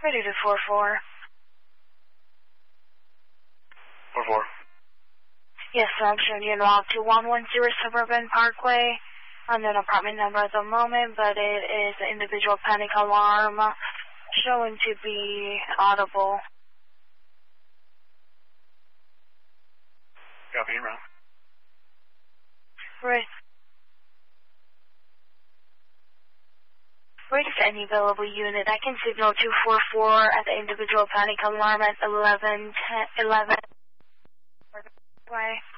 Ready to 4-4. 4-4. Yes, sir, I'm showing you log to 110 Suburban Parkway. Unknown apartment number at the moment, but it is an individual panic alarm showing to be audible. Copy, around. Right. Wait for any available unit. I can signal 244 at the individual panic alarm at 11. Way.